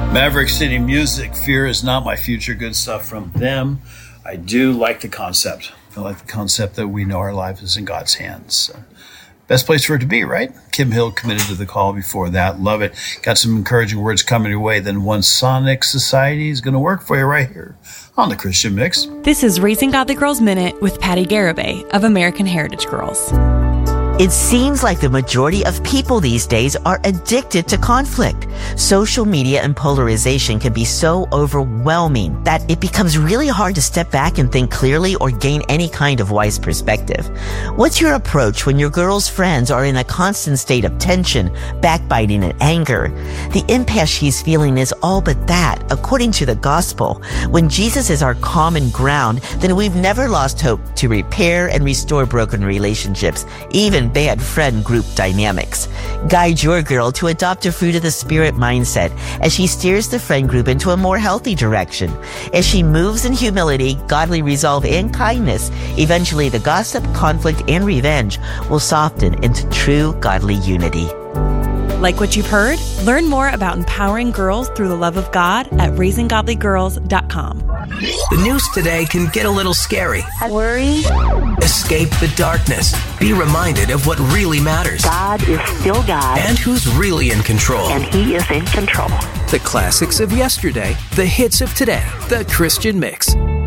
Maverick City Music, Fear Is Not My Future. Good stuff from them. I do like the concept. I like the concept that we know our life is in God's hands. Best place for it to be, right? Kim Hill committed to the call before that. Love it. Got some encouraging words coming your way. Then One Sonic Society is going to work for you right here on the Christian Mix. This is Raising Godly Girls Minute with Patty Garibay of American Heritage Girls. It seems like the majority of people these days are addicted to conflict. Social media and polarization can be so overwhelming that it becomes really hard to step back and think clearly or gain any kind of wise perspective. What's your approach when your girl's friends are in a constant state of tension, backbiting, and anger? The impasse she's feeling is all but that, according to the gospel. When Jesus is our common ground, then we've never lost hope to repair and restore broken relationships, even bad friend group dynamics. Guide your girl to adopt a fruit of the Spirit mindset as she steers the friend group into a more healthy direction. As she moves in humility, godly resolve, and kindness, eventually the gossip, conflict, and revenge will soften into true godly unity. Like what you've heard? Learn more about empowering girls through the love of God at raisinggodlygirls.com. The news today can get a little scary. I worry. Escape the darkness. Be reminded of what really matters. God is still God. And who's really in control. And He is in control. The classics of yesterday, the hits of today, the Christian Mix.